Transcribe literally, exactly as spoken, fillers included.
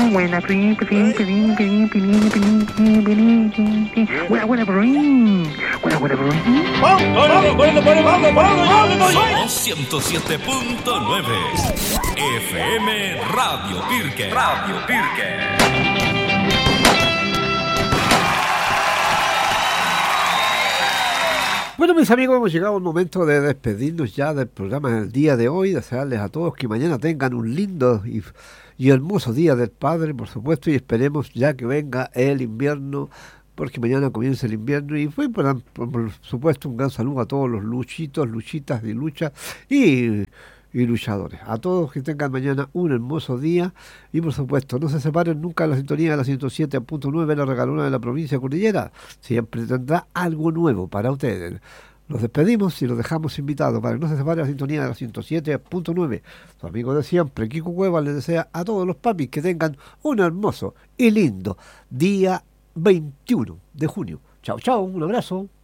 ciento siete punto nueve F M Radio Pirque. Radio Pirque. Bueno, mis amigos, hemos llegado al momento de despedirnos ya del programa del día de hoy, desearles a todos que mañana tengan un lindo y, y hermoso día del Padre, por supuesto, y esperemos ya que venga el invierno, porque mañana comienza el invierno. Y fue, por, por, por supuesto, un gran saludo a todos los luchitos, luchitas de lucha y, y luchadores. A todos que tengan mañana un hermoso día y, por supuesto, no se separen nunca de la sintonía de la ciento siete punto nueve, la regalona de la provincia de Cordillera. Siempre tendrá algo nuevo para ustedes. Los despedimos y los dejamos invitados para que no se separe la sintonía de la ciento siete punto nueve. Su amigo de siempre, Kiko Cuevas, les desea a todos los papis que tengan un hermoso y lindo día veintiuno de junio. Chao, chao, un abrazo.